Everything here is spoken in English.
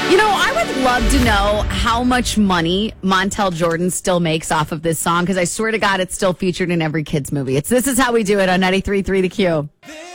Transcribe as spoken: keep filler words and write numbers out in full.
You know, I would love to know how much money Montel Jordan still makes off of this song, because I swear to God, it's still featured in every kid's movie. It's This Is How We Do It on ninety-three point three The Q.